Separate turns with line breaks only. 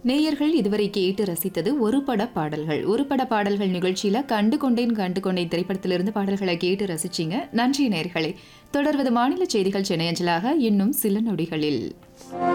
நேயர்கள் இதுவரை கேட்டு ரசித்தது ஒரு பட பாடல்கள் நிகழ்ச்சியில கண்டு கொண்டேன் திரைப்படத்திலிருந்து பாடல்களை கேட்டு ரசிச்சிங்க. நன்றி நேயர்களே. தொடர்வது மாநில செய்திகள் சென்னை அஞ்சலாக இன்னும் சில நொடிகளில்.